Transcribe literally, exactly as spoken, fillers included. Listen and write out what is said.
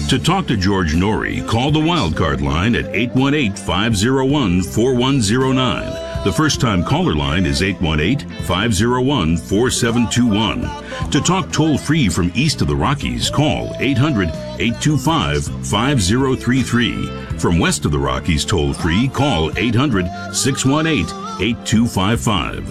To talk to George Norrie, call the Wildcard line at eight one eight, five oh one, four one oh nine. The first-time caller line is eight one eight, five oh one, four seven two one. To talk toll-free from east of the Rockies, call eight hundred, eight two five, five oh three three. From west of the Rockies toll-free, call eight hundred, six one eight, eight two five five.